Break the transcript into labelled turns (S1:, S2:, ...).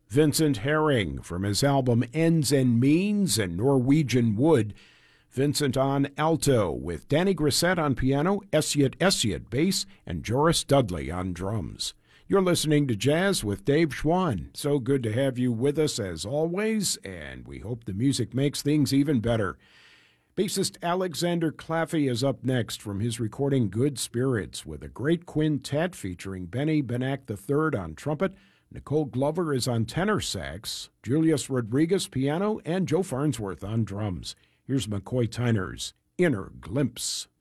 S1: Vincent Herring from his album Ends and Means and Norwegian Wood. Vincent on alto with Danny Grissett on piano, Esiot bass, and Joris Dudley on drums. You're listening to Jazz with Dave Schwann. So good to have you with us as always, and we hope the music makes things even better. Bassist Alexander Claffey is up next from his recording Good Spirits with a great quintet featuring Benny Benack III on trumpet, Nicole Glover is on tenor sax, Julius Rodriguez piano, and Joe Farnsworth on drums. Here's McCoy Tyner's Inner Glimpse.